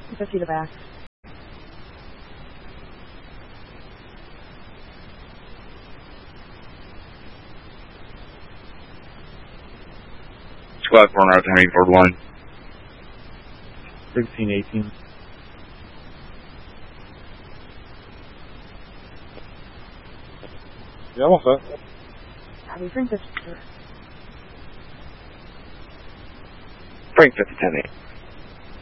50 to back. Squad 4 North, heading forward 1. 1618. Yeah, I'm all set. Copy, Frank 50. Frank 50, 10-8.